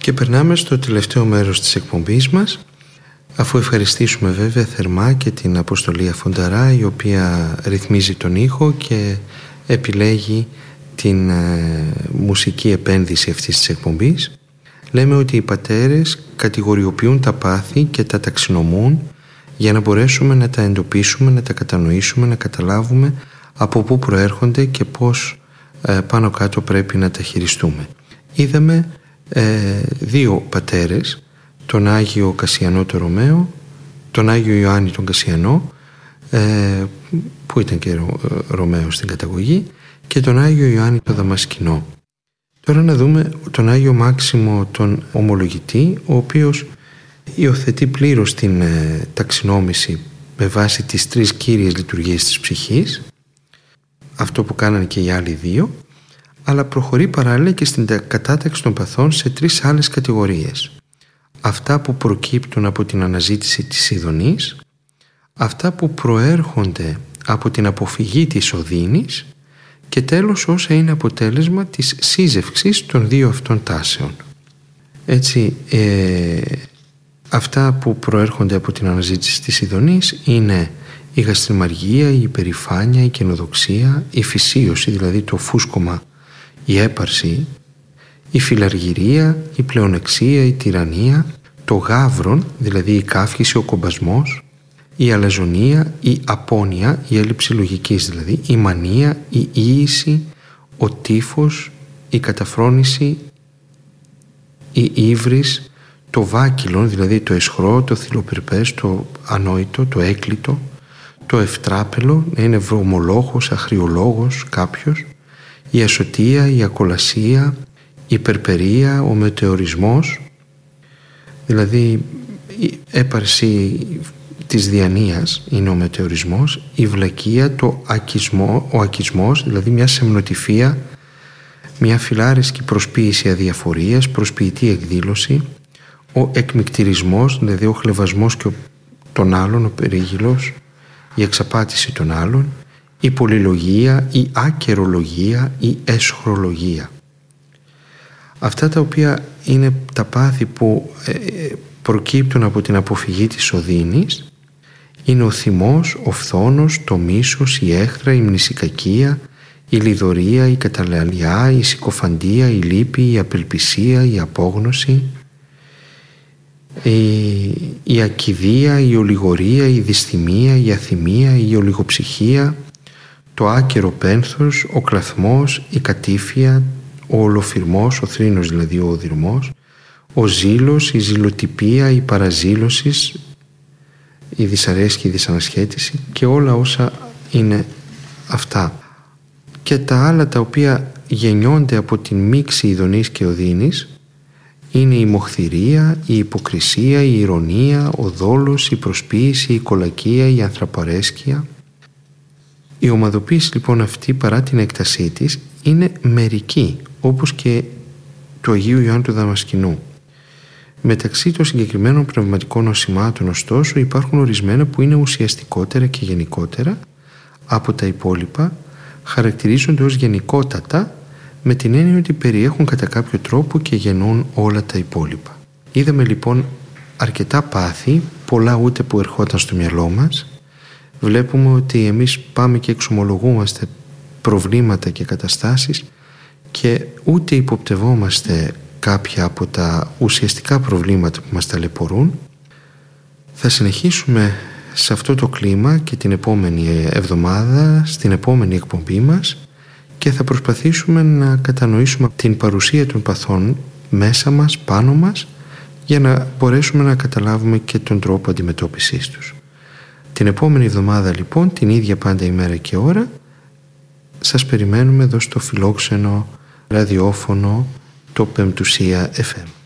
Και περνάμε στο τελευταίο μέρος της εκπομπής μας, αφού ευχαριστήσουμε βέβαια θερμά και την Αποστολή Αφονταρά, η οποία ρυθμίζει τον ήχο και επιλέγει την μουσική επένδυση αυτής της εκπομπής. Λέμε ότι οι πατέρες κατηγοριοποιούν τα πάθη και τα ταξινομούν για να μπορέσουμε να τα εντοπίσουμε, να τα κατανοήσουμε, να καταλάβουμε από πού προέρχονται και πώς πάνω κάτω πρέπει να τα χειριστούμε. Είδαμε δύο πατέρες, τον Άγιο Κασιανό τον Ρωμαίο, τον Άγιο Ιωάννη τον Κασιανό, που ήταν και Ρωμαίο στην καταγωγή, και τον Άγιο Ιωάννη τον Δαμασκηνό. Τώρα να δούμε τον Άγιο Μάξιμο τον Ομολογητή, ο οποίος υιοθετεί πλήρως την ταξινόμηση με βάση τις τρεις κύριες λειτουργίες της ψυχής, αυτό που κάνανε και οι άλλοι δύο, αλλά προχωρεί παράλληλα και στην κατάταξη των παθών σε τρεις άλλες κατηγορίες. Αυτά που προκύπτουν από την αναζήτηση της ειδονής, αυτά που προέρχονται από την αποφυγή της οδύνης και τέλος όσα είναι αποτέλεσμα της σύζευξης των δύο αυτών τάσεων. Έτσι, αυτά που προέρχονται από την αναζήτηση της ειδονής είναι η γαστριμαργία, η υπερηφάνεια, η καινοδοξία, η φυσίωση, δηλαδή το φούσκωμα, η έπαρση, η φιλαργυρία, η πλεονεξία, η τυραννία, το γάβρον, δηλαδή η κάφηση, ο κομπασμός, η αλαζονία, η απώνοια, η έλλειψη λογικής, δηλαδή η μανία, η ίηση, ο τύφος, η καταφρόνηση, η ύβρις, το βάκυλον, δηλαδή το αισχρό, το θηλοπερπές, το ανόητο, το έκλητο, το ευτράπελο, να είναι βρωμολόγος, αχριολόγος κάποιος, η ασωτεία, η ακολασία, η περπερία, ο μετεωρισμός, δηλαδή η έπαρση της διανοίας είναι ο μετεωρισμός, η βλακεία, ο ακισμός, δηλαδή μια σεμνοτυφία, μια φιλάρισκη προσποίηση αδιαφορίας, προσποιητή εκδήλωση, ο εκμυκτηρισμός, δηλαδή ο χλευασμός και των άλλων, ο περίγυλος, η εξαπάτηση των άλλων, η πολυλογία, η ακερολογία, η εσχρολογία. Αυτά τα οποία είναι τα πάθη που προκύπτουν από την αποφυγή της οδύνης είναι ο θυμός, ο φθόνος, το μίσος, η έχθρα, η μνησικακία, η λιδωρία, η καταλαλιά, η συκοφαντία, η λύπη, η απελπισία, η απόγνωση, η ακηδία, η ολιγορία, η δυσθυμία, η αθυμία, η ολιγοψυχία, το άκερο πένθος, ο κλαθμός, η κατήφια, ο ολοφυρμός, ο θρήνος δηλαδή ο οδυρμός, ο ζήλος, η ζηλοτυπία, η παραζήλωση, η δυσαρέσκεια, η δυσανασχέτιση και όλα όσα είναι αυτά. Και τα άλλα τα οποία γεννιόνται από την μίξη ειδονής και οδύνης είναι η μοχθηρία, η υποκρισία, η ηρωνία, ο δόλος, η προσποίηση, η κολακία, η ανθραπαρέσκεια. Η ομαδοποίηση λοιπόν αυτή, παρά την έκτασή της, είναι μερική, όπως και του Αγίου Ιωάννου του Δαμασκηνού. Μεταξύ των συγκεκριμένων πνευματικών νοσημάτων, ωστόσο, υπάρχουν ορισμένα που είναι ουσιαστικότερα και γενικότερα από τα υπόλοιπα, χαρακτηρίζονται ως γενικότατα, με την έννοια ότι περιέχουν κατά κάποιο τρόπο και γεννούν όλα τα υπόλοιπα. Είδαμε λοιπόν αρκετά πάθη, πολλά ούτε που ερχόταν στο μυαλό μας. Βλέπουμε ότι εμείς πάμε και εξομολογούμαστε προβλήματα και καταστάσεις και ούτε υποπτευόμαστε κάποια από τα ουσιαστικά προβλήματα που μας ταλαιπωρούν. Θα συνεχίσουμε σε αυτό το κλίμα και την επόμενη εβδομάδα, στην επόμενη εκπομπή μας, και θα προσπαθήσουμε να κατανοήσουμε την παρουσία των παθών μέσα μας, πάνω μας, για να μπορέσουμε να καταλάβουμε και τον τρόπο αντιμετώπισης τους. Την επόμενη εβδομάδα λοιπόν, την ίδια πάντα ημέρα και ώρα, σας περιμένουμε εδώ στο φιλόξενο ραδιόφωνο, το Πεμπτουσία FM.